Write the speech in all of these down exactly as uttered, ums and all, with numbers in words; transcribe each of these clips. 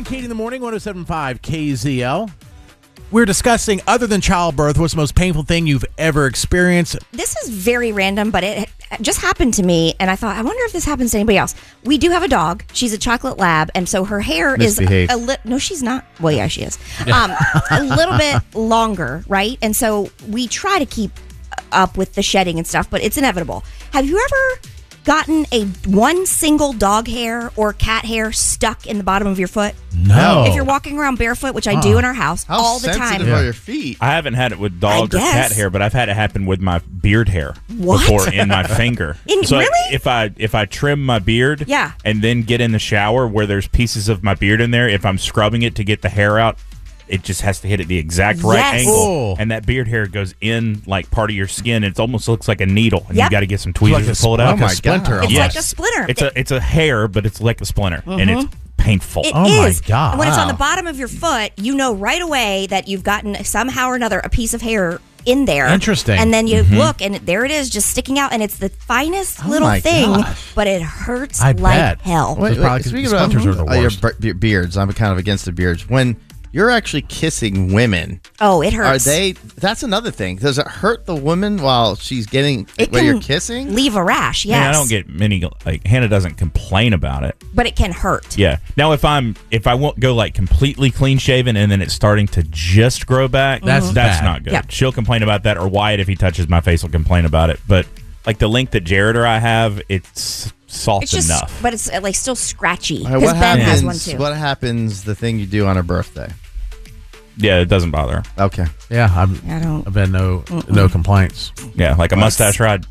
and Katie in the morning, one oh seven point five K Z L. We're discussing, other than childbirth, what's the most painful thing you've ever experienced? This is very random, but it just happened to me, and I thought, I wonder if this happens to anybody else. We do have a dog. She's a chocolate lab, and so her hair Misbehave. is a little... No, she's not. Well, yeah, she is. Um, a little bit longer, right? And so we try to keep up with the shedding and stuff, but it's inevitable. Have you ever gotten a one single dog hair or cat hair stuck in the bottom of your foot? No. If you're walking around barefoot, which I do in our house How all the time. sensitive are your feet? I haven't had it with dog I or cat guess. hair, but I've had it happen with my beard hair What? before in my finger. In- so really? if I if I trim my beard, Yeah. and then get in the shower where there's pieces of my beard in there, if I'm scrubbing it to get the hair out, it just has to hit at the exact right Yes. angle, Oh. and that beard hair goes in like part of your skin. It almost looks like a needle, and Yep. you got to get some tweezers like a to pull it spl- out. like a Oh my splinter. God. It's Yes. like a splinter. It's a it's a hair, but it's like a splinter, and it's painful. It Oh, my is. God. And when it's on the Wow. bottom of your foot, you know right away that you've gotten somehow or another a piece of hair in there. Interesting. And then you look, and there it is, just sticking out, and it's the finest Oh little my thing, gosh. but it hurts I like bet. hell. Wait, probably 'cause speaking splinters about are the uh, your worst. be- beards, I'm kind of against the beards. When you're actually kissing women, Oh, it are hurts. they? That's another thing. Does it hurt the woman while she's getting It while can you're kissing? leave a rash, yes. Man, I don't get many. Like Hannah doesn't complain about it. But it can hurt. Yeah. Now, if I'm if I won't go like completely clean shaven and then it's starting to just grow back, That's that's bad. not good. Yeah. She'll complain about that, or Wyatt, if he touches my face, will complain about it. But like the length that Jared or I have, it's soft It's just, enough. but it's uh, like still scratchy. All right, Because what Ben happens? has one too. What happens? The thing you do on her birthday. Yeah, it doesn't bother her. Okay. Yeah, I'm, I don't. I've had no no complaints. Yeah, like a mustache ride.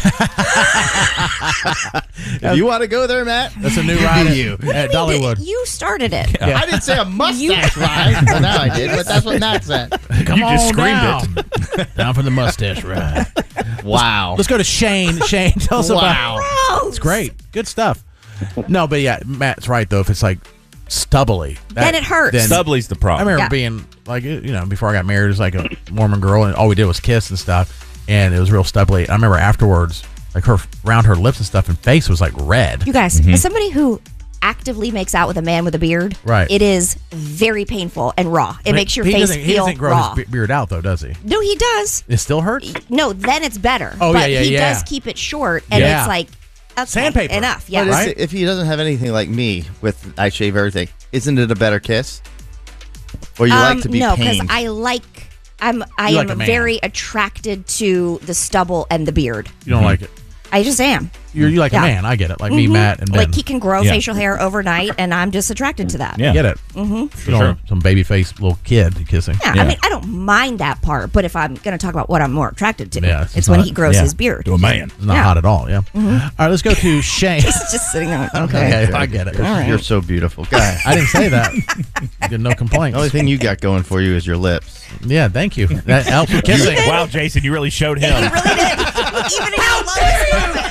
If you want to go there, Matt, That's a new you ride do at, you. at Dollywood. You started it. I didn't say a mustache ride. Well, now I did, but that's what Matt said. Come You just on screamed down. down for the mustache ride. Wow. Let's go to Shane. Shane, tell us Wow. about. Gross. It's great, good stuff. No, but yeah, Matt's right though. If it's like stubbly, that- Then it hurts. then- Stubbly's the I problem. remember Yeah. being like, you know, before I got married, it was like a Mormon girl, and all we did was kiss and stuff, and it was real stubbly. And I remember afterwards, like her around her lips and stuff, and face was like red. You guys, as somebody who actively makes out with a man with a beard, Right. it is very painful and raw. It I mean, makes your he face doesn't, He feel doesn't grow raw. his be- beard out though, does he? No, he does. It still hurts. No, then it's better. Oh, but yeah, yeah, he yeah. does keep it short, and Yeah. it's like okay, Sandpaper. enough. But Yeah, is Right? it- if he doesn't have anything like me, with I shave everything, isn't it a better kiss? Or you like to be Um, no, because pained? I like. I'm. I You am like a man. very attracted to the stubble and the beard. You don't like it. I just am. You're you like Yeah. a man. I get it. Like me, Matt, and Ben. Like he can grow Yeah. facial hair overnight, and I'm just attracted to that. Yeah. I get it. Mm-hmm. You know, sure. some baby faced little kid kissing. Yeah, Yeah. I mean, I don't mind that part, but if I'm going to talk about what I'm more attracted to, Yeah, it's, it's when not- he grows yeah. his beard. To a man. It's not Yeah. hot at all. Yeah. All right, let's go to Shane. He's just sitting there. Okay. Okay, I get it. You're so beautiful, guy. I didn't say that. Get no complaints. The only thing you got going for you is your lips. Yeah, thank you. That helps with kissing. Wow, Jason, you really showed him. He really did. Even in our lowest moment.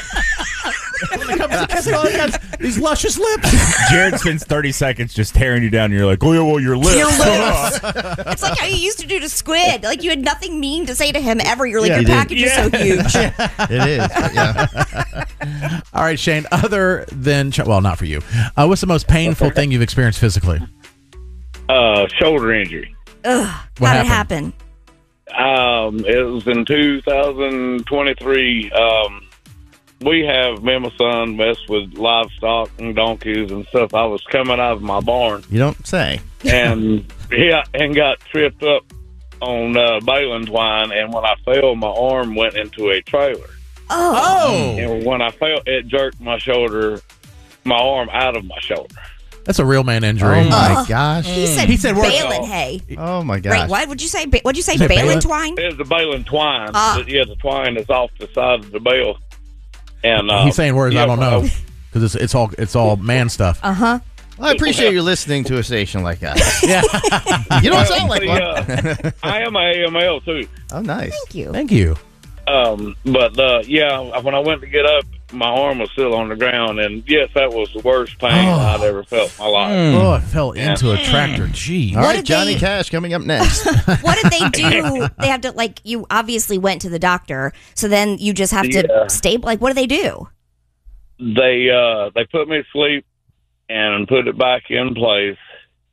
These luscious lips. Jared spends thirty seconds just tearing you down, and you're like, oh, yeah, well, your lips. Your lips. It's like how you used to do to Squid. Like you had nothing mean to say to him ever. You're like, Yeah, your you did. package is so huge. It is. but yeah. All right, Shane. Other than ch- well, not for you. Uh, what's the most painful thing you've experienced physically? Uh, shoulder injury. Ugh. What How'd it happened? happen? Um, it was in two thousand twenty-three. Um, we have, me and my son mess with livestock and donkeys and stuff. I was coming out of my barn You don't say. and yeah, and got tripped up on uh, baling twine. And when I fell, my arm went into a trailer. Oh. And when I fell, it jerked my shoulder, my arm out of my shoulder. That's a real man injury. Oh my Oh. gosh. He said, He said we're- baling hay. Oh my Right, gosh. what would you say? Ba- What'd you say? You said Baling baling? twine? It's the baling twine. Ah. Yeah, the twine is off the side of the bale. And uh, He's saying words yeah, I don't know uh, because it's it's all it's all man stuff. Uh huh. Well, I appreciate you listening to a station like that. Yeah. You don't sound like the, one. uh, I am a A M L too. Oh, nice. Thank you. Thank you. Um, but uh, yeah, when I went to get up, my arm was still on the ground, and yes, that was the worst pain Oh. I'd ever felt in my life. Oh, I fell into a tractor. Gee. All What right, did Johnny they- Cash coming up next. What did they do? They have to, like, you obviously went to the doctor, so then you just have to Yeah. stay. Like, what do they do? They uh, they put me to sleep and put it back in place,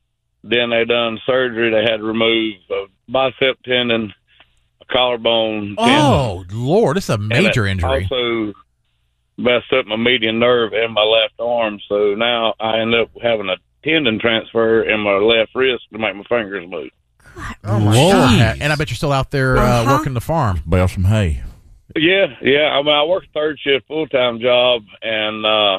Then they done surgery. They had to remove a bicep tendon, a collarbone. Oh, Lord, it's a tendon, major and it injury. Also messed up my median nerve in my left arm. So now I end up having a tendon transfer in my left wrist to make my fingers move. Oh my Lord. God. And I bet you're still out there uh, Uh-huh. working the farm. Bale some hay. Yeah, yeah. I mean, I work a third shift full time job, and uh,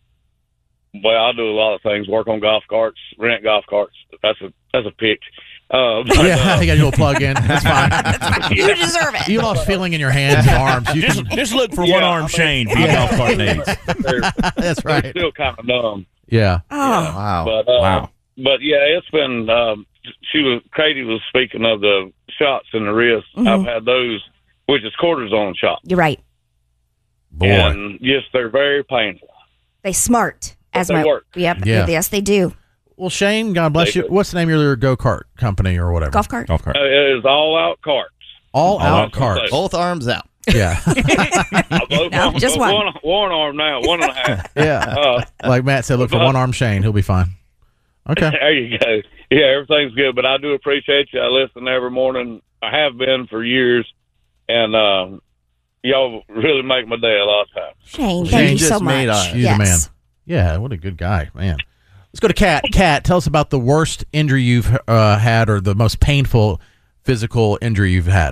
well, I do a lot of things. Work on golf carts, rent golf carts. That's a that's a pitch. Uh, but, Yeah, I uh, think I got a little plug in. That's fine. You deserve it. You lost feeling in your hands and arms. You Just, can, just look for Yeah, one I arm mean- Shane for your golf cart needs. they're, that's they're right. still kind of numb. Yeah. Oh, Wow. But uh, Wow. but yeah, it's been. Um, she was Katie was speaking of the shots in the wrist. Mhm. I've had those, which is cortisone shots, you're right. Boy. and yes, they're very painful. They smart as they my work. Yep. Yeah. Yes, they do. Well, Shane, God bless They you. do. What's the name of your go-kart company or whatever? Golf cart. Golf cart. Uh, it is all out carts. All, All out out carts. Both arms out. Yeah. Uh, both No, arms- just one. one. one arm now, one and a half. yeah. Uh, Like Matt said, look for one arm Shane. He'll be fine. Okay. There you go. Yeah, everything's good, but I do appreciate you. I listen every morning. I have been for years, and um, y'all really make my day a lot of times. Shane, Shane thank you just so made much. ours. You're yes. the man. Yeah, what a good guy, man. Let's go to Kat. Kat, tell us about the worst injury you've uh, had or the most painful physical injury you've had.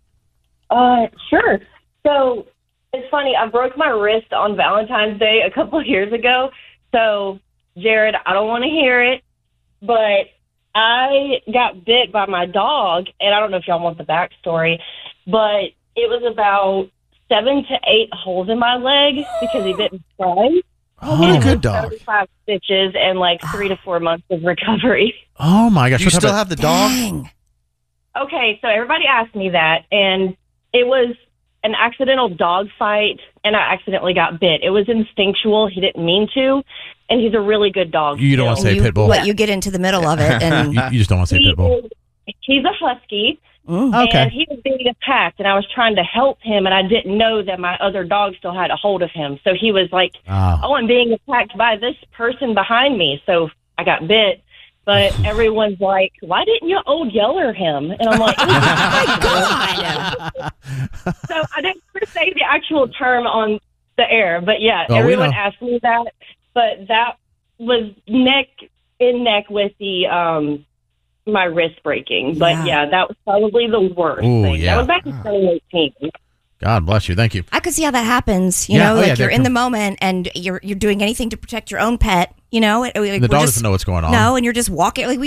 Uh, sure. So it's funny. I broke my wrist on Valentine's Day a couple of years ago. So, Jared, I don't want to hear it, but I got bit by my dog, and I don't know if y'all want the backstory, but it was about seven to eight holes in my leg because he bit me twice. Oh, And it good was dog. thirty-five stitches and like three to four months of recovery. Oh, my gosh. Do you What type still of- have the dog? Dang. Okay, so everybody asked me that, and it was an accidental dog fight, and I accidentally got bit. It was instinctual. He didn't mean to, and he's a really good dog. You don't want to still. say you, pit bull. What, you get into the middle of it, and You, you just don't want to say He pit bull. is- He's a husky, Mm. Okay. and he was being attacked, and I was trying to help him, and I didn't know that my other dog still had a hold of him. So he was like, Oh. oh, I'm being attacked by this person behind me. So I got bit. But everyone's like, why didn't you old yeller him? And I'm like, oh my God. So I didn't ever say the actual term on the air. But yeah, Oh, we everyone know. asked me that. But that was neck in neck with the um my wrist breaking. But Yeah. yeah, that was probably the worst Ooh, thing. yeah. That was back in twenty eighteen. God bless you. Thank you. I could see how that happens. You Yeah, know, oh, yeah, like you're they're in the com- moment and you're you're doing anything to protect your own pet. You know, It- like, The we're dog just- doesn't know what's going on. No, and you're just walking. Like we